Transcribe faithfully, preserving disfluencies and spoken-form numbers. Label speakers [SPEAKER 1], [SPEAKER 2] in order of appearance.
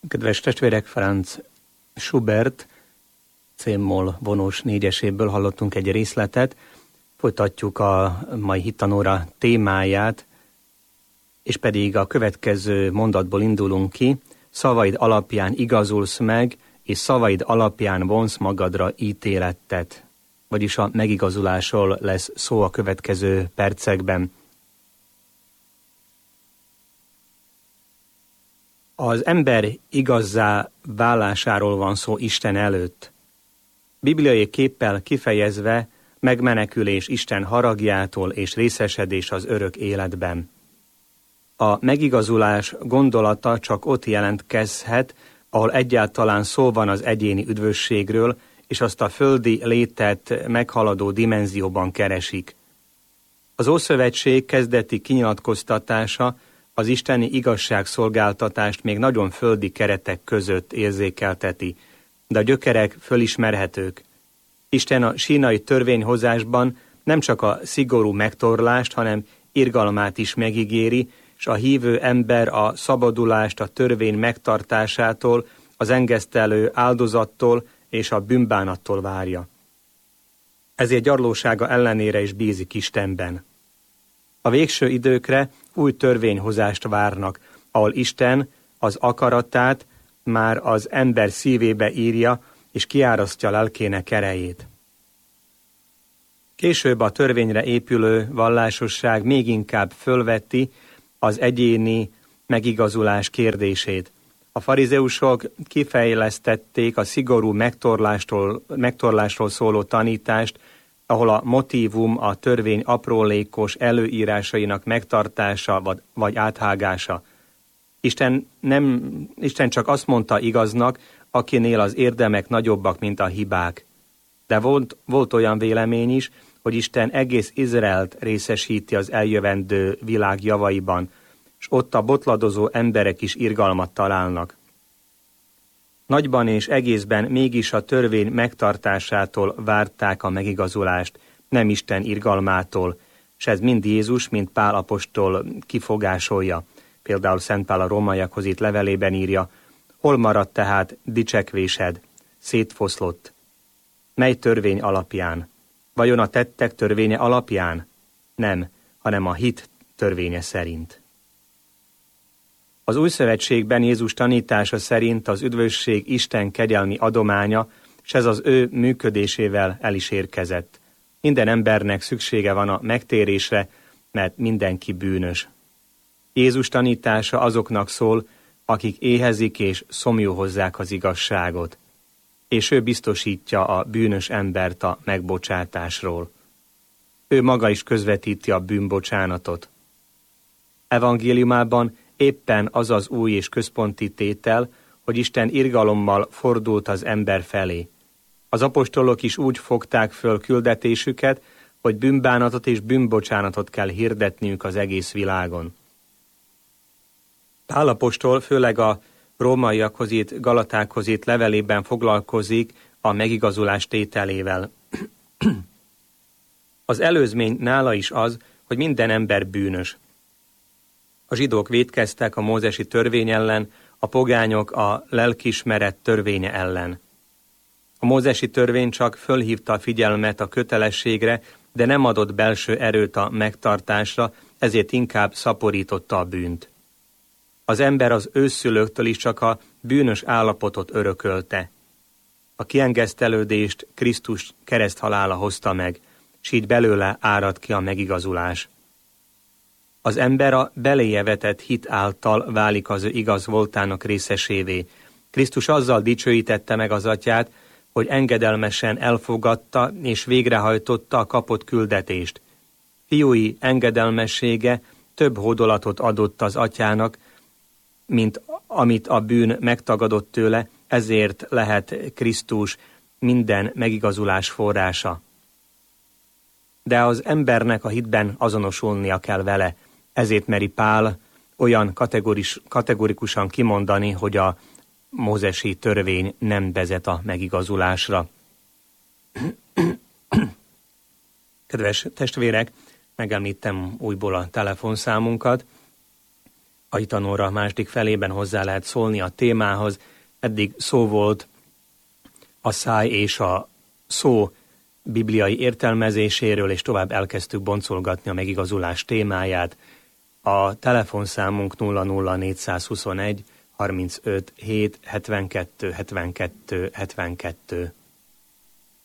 [SPEAKER 1] Kedves testvérek, Franz Schubert C-moll vonós négyeséből hallottunk egy részletet. Folytatjuk a mai hittanóra témáját, és pedig a következő mondatból indulunk ki. Szavaid alapján igazulsz meg, és szavaid alapján vonsz magadra ítéletet. Vagyis a megigazulásról lesz szó a következő percekben. Az ember igazzá válásáról van szó Isten előtt. Bibliai képpel kifejezve megmenekülés Isten haragjától és részesedés az örök életben. A megigazulás gondolata csak ott jelentkezhet, ahol egyáltalán szó van az egyéni üdvösségről, és azt a földi létet meghaladó dimenzióban keresik. Az Ószövetség kezdeti kinyilatkoztatása az isteni igazságszolgáltatást még nagyon földi keretek között érzékelteti, de a gyökerek fölismerhetők. Isten a sínai törvényhozásban nem csak a szigorú megtorlást, hanem irgalmát is megígéri, és a hívő ember a szabadulást a törvény megtartásától, az engesztelő áldozattól és a bűnbánattól várja. Ezért gyarlósága ellenére is bízik Istenben. A végső időkre új törvényhozást várnak, ahol Isten az akaratát már az ember szívébe írja, és kiárasztja lelkének erejét. Később a törvényre épülő vallásosság még inkább fölvetti az egyéni megigazulás kérdését. A farizeusok kifejlesztették a szigorú megtorlástól, megtorlásról szóló tanítást, ahol a motívum a törvény aprólékos előírásainak megtartása vagy, vagy áthágása. Isten, nem, Isten csak azt mondta igaznak, akinél az érdemek nagyobbak, mint a hibák. De volt, volt olyan vélemény is, hogy Isten egész Izraelt részesíti az eljövendő világ javaiban, és ott a botladozó emberek is irgalmat találnak. Nagyban és egészben mégis a törvény megtartásától várták a megigazulást, nem Isten irgalmától, és ez mind Jézus, mind Pál apostol kifogásolja. Például Szent Pál a rómaiakhoz itt levelében írja, hol maradt tehát dicsekvésed, szétfoszlott? Mely törvény alapján? Vajon a tettek törvénye alapján? Nem, hanem a hit törvénye szerint. Az új szövetségben Jézus tanítása szerint az üdvösség Isten kegyelmi adománya, és ez az ő működésével el is érkezett. Minden embernek szüksége van a megtérésre, mert mindenki bűnös. Jézus tanítása azoknak szól, akik éhezik és szomjúhozzák az igazságot, és ő biztosítja a bűnös embert a megbocsátásról. Ő maga is közvetíti a bűnbocsánatot. Evangéliumában éppen az az új és központi tétel, hogy Isten irgalommal fordult az ember felé. Az apostolok is úgy fogták föl küldetésüket, hogy bűnbánatot és bűnbocsánatot kell hirdetniük az egész világon. Pál apostol főleg a rómaiakhoz írt, galatákhoz írt levelében foglalkozik a megigazulás tételével. Az előzmény nála is az, hogy minden ember bűnös. A zsidók vétkeztek a mózesi törvény ellen, a pogányok a lelkiismeret törvénye ellen. A mózesi törvény csak fölhívta a figyelmet a kötelességre, de nem adott belső erőt a megtartásra, ezért inkább szaporította a bűnt. Az ember az ősszülőktől is csak a bűnös állapotot örökölte. A kiengesztelődést Krisztus kereszthalála hozta meg, s így belőle árad ki a megigazulás. Az ember a beléje vetett hit által válik az ő igaz voltának részesévé. Krisztus azzal dicsőítette meg az atyát, hogy engedelmesen elfogadta és végrehajtotta a kapott küldetést. Fiúi engedelmessége több hódolatot adott az atyának, mint amit a bűn megtagadott tőle, ezért lehet Krisztus minden megigazulás forrása. De az embernek a hitben azonosulnia kell vele, ezért meri Pál olyan kategoris, kategorikusan kimondani, hogy a mózesi törvény nem vezet a megigazulásra. Kedves testvérek, megemlítem újból a telefonszámunkat. Aitanóra második felében hozzá lehet szólni a témához. Eddig szó volt a száj és a szó bibliai értelmezéséről, és tovább elkezdtük boncolgatni a megigazulás témáját. A telefonszámunk nulla nulla négyszázhuszonegy harmincöt hét hetvenkettő hetvenkettő hetvenkettő.